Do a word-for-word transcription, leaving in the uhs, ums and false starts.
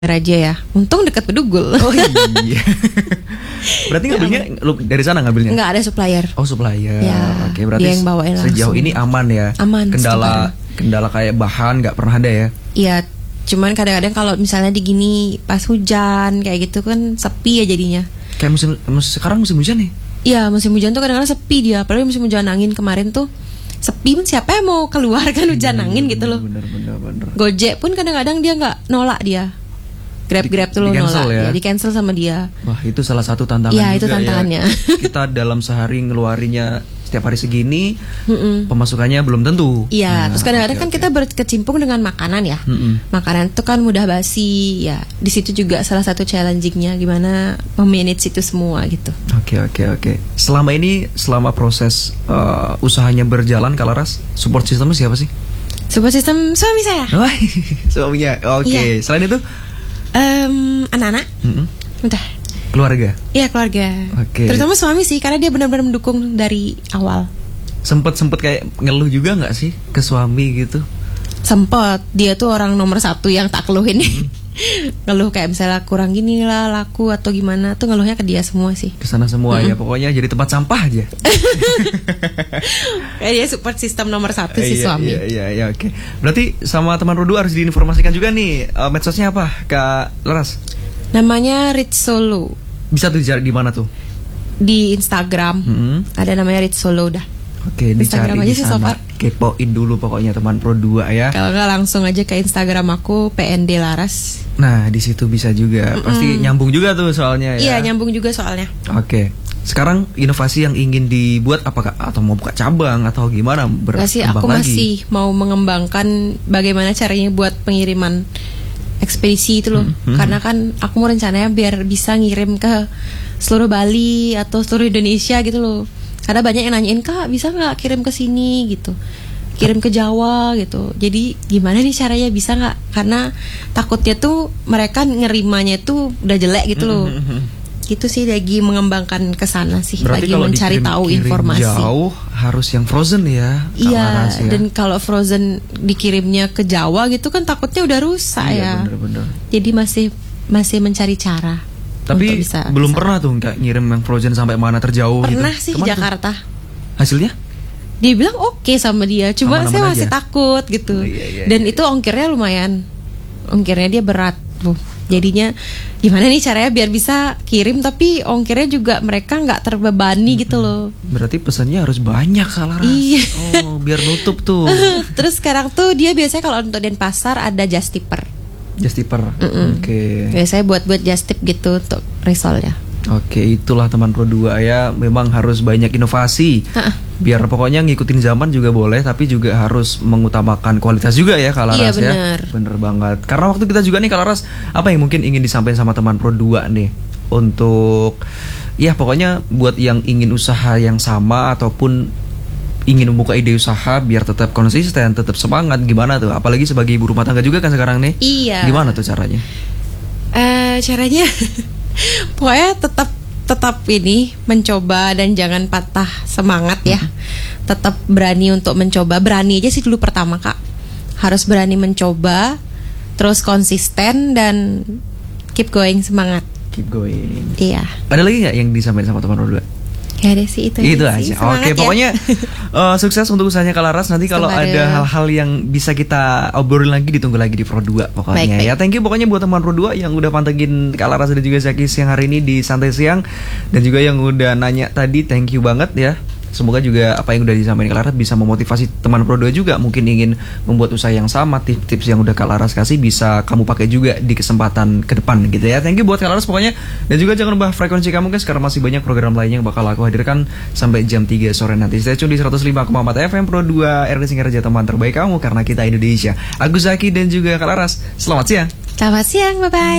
aja ya. Untung dekat Bedugul. Oh iya. Berarti ngambilnya lu dari sana ngambilnya? Enggak, ada supplier. Oh, supplier. Ya, Oke, berarti dia yang bawain sejauh langsung. ini aman ya. Aman. Kendala sebentar. kendala kayak bahan nggak pernah ada ya? Iya, cuman kadang-kadang kalau misalnya di gini pas hujan kayak gitu kan sepi ya jadinya. Kayak musim, musim sekarang musim hujan nih. Iya, musim hujan tuh kadang-kadang sepi dia. Apalagi musim hujan angin kemarin tuh sepi, siapa yang mau keluar kan hujan angin gitu loh. Bener bener bener. Gojek pun kadang-kadang dia nggak nolak dia. Grab-grab tuh lo nolak ya, di cancel sama dia. Wah, itu salah satu tantangan ya, juga itu tantangannya. ya. Kita dalam sehari ngeluarinnya setiap hari segini, Mm-mm. pemasukannya belum tentu. Iya, Nah, terus kadang-kadang oke, kan oke. kita berkecimpung dengan makanan ya. Mm-mm. Makanan itu kan mudah basi ya. Di situ juga salah satu challengingnya gimana memanage itu semua gitu. Oke oke oke. Selama ini, selama proses uh, usahanya berjalan, Kalaras, support systemnya siapa sih? Support system suami saya. Wah, suaminya. Oke. Iya. Selain itu, Em, anak-anak, Mm-mm. udah. keluarga. Iya, keluarga. Oke. Terutama suami sih, karena dia benar-benar mendukung dari awal. Sempet sempet kayak ngeluh juga nggak sih ke suami gitu? Sempet, dia tuh orang nomor satu yang tak keluhin. Ngeluh kayak misalnya kurang gini lah laku atau gimana, tuh ngeluhnya ke dia semua sih. Kesana semua ya, pokoknya jadi tempat sampah aja. Kayak dia support system nomor satu sih Iya, suami. Iya iya iya oke. Berarti sama teman Rodu harus diinformasikan juga nih uh, medsosnya apa, Kak Laras? Namanya Rich Solo. Bisa tuh dicari di mana tuh? Di Instagram Mm-hmm. ada namanya Rich Solo dah. Oke, dicari Instagram di aja sih so sana. far. Kepoin dulu pokoknya teman Pro dua ya. Kalau nggak langsung aja ke Instagram aku P N D Laras. Nah, di situ bisa juga. Pasti nyambung juga tuh soalnya ya. Iya, nyambung juga soalnya. Oke. Sekarang inovasi yang ingin dibuat apakah atau mau buka cabang atau gimana Nggak sih, aku berkembang lagi? masih mau mengembangkan bagaimana caranya buat pengiriman ekspedisi itu loh. Hmm, hmm. Karena kan aku mau rencananya biar bisa ngirim ke seluruh Bali atau seluruh Indonesia gitu loh. Karena banyak yang nanyain, "Kak, bisa nggak kirim ke sini?" gitu. Kirim ke Jawa gitu. Jadi gimana nih caranya, bisa nggak? Karena takutnya tuh mereka ngerimanya tuh udah jelek gitu loh. Gitu sih, lagi mengembangkan ke sana sih. Berarti lagi kalau mencari dikirim- tahu kirim informasi. jauh harus yang frozen ya. Kak Iya, Laras ya. dan kalau frozen dikirimnya ke Jawa gitu kan takutnya udah rusak Iya, ya. bener-bener. Jadi masih masih mencari cara. Tapi untuk bisa, belum bisa. pernah tuh kayak ngirim yang frozen sampai mana terjauh Pernah gitu. sih Kemana tuh? Jakarta. Hasilnya? Dia bilang oke sama dia, cuma Aman-aman saya masih aja. takut gitu. Oh, iya, iya, Dan iya. itu ongkirnya lumayan, ongkirnya dia berat tuh. Jadinya gimana nih caranya biar bisa kirim tapi ongkirnya juga mereka nggak terbebani gitu loh. Berarti pesannya harus banyak Kalaras. Iya. Oh, biar nutup tuh. Terus sekarang tuh dia biasanya kalau untuk Denpasar ada just tipper. Just tipper. Mm-mm. Oke. Biasanya buat-buat just tip gitu untuk risolnya. Oke, itulah teman Pro dua ya. Memang harus banyak inovasi. Ha-ha. Biar pokoknya ngikutin zaman juga boleh, tapi juga harus mengutamakan kualitas juga ya Kalaras Iya, ya. bener. Bener banget. Karena waktu kita juga nih Kalaras, apa yang mungkin ingin disampaikan sama teman Pro dua nih untuk ya pokoknya buat yang ingin usaha yang sama ataupun ingin membuka ide usaha biar tetap konsisten, tetap semangat, gimana tuh? Apalagi sebagai ibu rumah tangga juga kan sekarang nih. Iya. Gimana tuh caranya? Eh caranya pokoknya tetap tetap ini mencoba dan jangan patah semangat ya. Tetap berani untuk mencoba. Berani aja sih dulu pertama Kak. Harus berani mencoba, terus konsisten dan keep going, semangat. Keep going. Iya. Ada lagi nggak yang disampaikan sama teman Pro dua? Ya ada sih itu. Itu sih. aja. Semangat Oke, ya. pokoknya uh, sukses untuk usahanya Kalaras. Nanti kalau Sembari. ada hal-hal yang bisa kita obrolin lagi, ditunggu lagi di Pro dua pokoknya. Baik, baik. Ya, thank you pokoknya buat teman Pro dua yang udah pantengin Kalaras dan juga Zaki siang hari ini di Santai Siang, dan juga yang udah nanya tadi, thank you banget ya. Semoga juga apa yang udah disampaikan Kalaras bisa memotivasi teman Pro dua juga mungkin ingin membuat usaha yang sama. Tips-tips yang udah Kalaras kasih bisa kamu pakai juga di kesempatan ke depan gitu ya. Thank you buat Kalaras pokoknya. Dan juga jangan lupa frekuensi kamu guys, karena masih banyak program lainnya yang bakal aku hadirkan sampai jam tiga sore nanti. Stay tune di seratus lima koma empat F M Pro dua R D Singaraja, teman terbaik kamu karena kita Indonesia. Aku Zaki dan juga Kalaras. Selamat siang. Selamat siang, bye bye.